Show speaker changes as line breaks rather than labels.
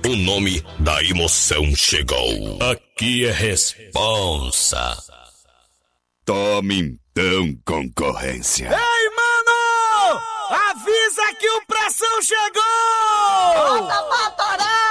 O nome da emoção chegou. Aqui é Responsa.
Tome então, concorrência.
Ei, mano! Avisa que o Pressão chegou!
Bota pra torar!